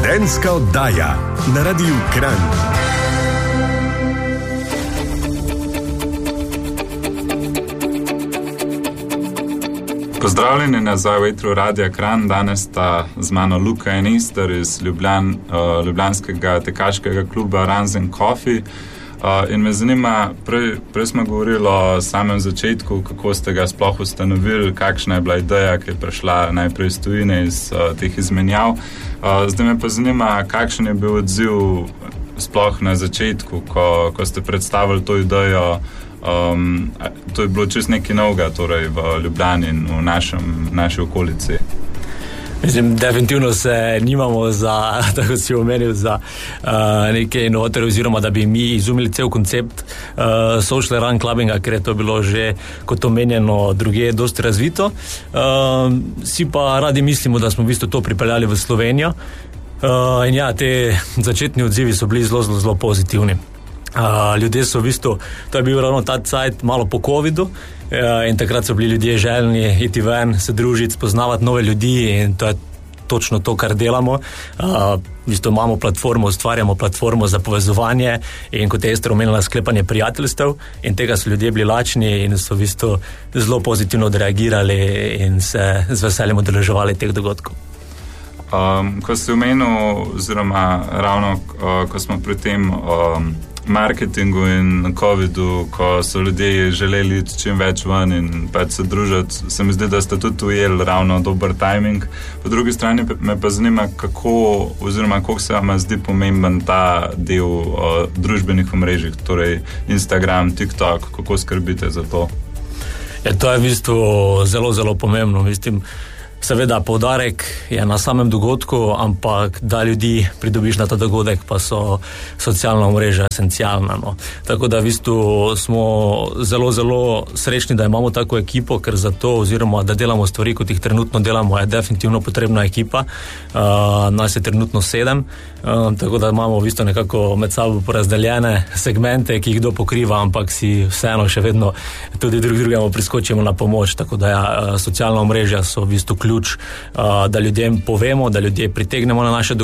Vedenjska oddaja na Radiu Kranj. Pozdravljeni nazaj v etru Radia Kranj. Danes sta z mano Luka in Ester iz ljubljanskega tekaškega kluba Runs & Coffee. In me zanima, prej smo govorili o samem začetku, kako ste ga sploh ustanovili, kakšna je bila ideja, ki je prišla najprej iz tujine, iz teh izmenjav. Zdaj me pa zanima, kakšen je bil odziv sploh na začetku, ko ste predstavili to idejo. To je bilo čisto nekaj novega, torej v Ljubljani in v naši okolici. Mislim, definitivno se nimamo za, tako si omenil, za neke inovatorje oziroma da bi mi izumili cel koncept social run clubbinga, ker je to bilo že, kot omenjeno, druge dosti razvito. Si pa radi mislimo, da smo v bistvu to pripeljali v Slovenijo. In ja, te začetni odzivi so bili zelo pozitivni. Ljudje so v bistvu, to je bil ravno ta cajt malo po covidu, in takrat so bili ljudje željni iti ven, se družiti, spoznavati nove ljudi, in to je točno to, kar delamo. V bistvu imamo platformo, ustvarjamo platformo za povezovanje in kot je Ester omenila, sklepanje prijateljstev, in tega so ljudje bili lačni in so v bistvu zelo pozitivno odreagirali in se z veseljem udeleževali teh dogodkov. Ko ste omenil, oziroma ravno ko smo pri tem marketingu in covidu, ko so ljudje želeli čim več ven in pač se družiti, se mi zdi, da ste tudi ujeli ravno dober timing. Po drugi strani me pa zanima, kako se vam zdi pomemben ta del družbenih omrežij, torej Instagram, TikTok, kako skrbite za to? Ja, to je v bistvu zelo pomembno, mislim. Seveda, poudarek je na samem dogodku, ampak da ljudi pridobiš na ta dogodek, pa so socialna omrežja esencialna. No. Tako da v bistvu smo zelo srečni, da imamo tako ekipo, ker za to, oziroma da delamo stvari, kot jih trenutno delamo, je definitivno potrebna ekipa. Nas je trenutno 7, tako da imamo v bistvu nekako med sabo porazdeljene segmente, ki jih kdo pokriva, ampak si vseeno še vedno tudi drugemu priskočimo na pomoč. Tako da ja, socialna omrežja so v bistvu ključ, da ljudem povemo, da ljudje pritegnemo na naše